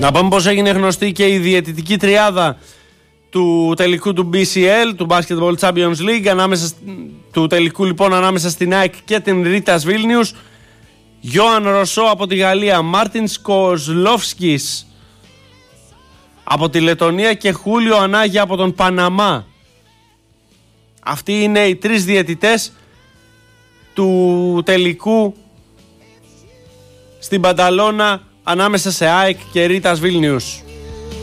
Να πούμε πως έγινε γνωστή και η διαιτητική τριάδα του τελικού του BCL, του Basketball Champions League, του τελικού λοιπόν ανάμεσα στην ΑΕΚ και την Ρίτας Βίλνιους. Γιώαν Ροσό από τη Γαλλία, Μάρτιν Κοσλόφσκις από τη Λετωνία και Χούλιο Ανάγια από τον Παναμά. Αυτοί είναι οι τρεις διαιτητές του τελικού στην Μπανταλώνα ανάμεσα σε ΑΕΚ και Ρίτας Βίλνιους.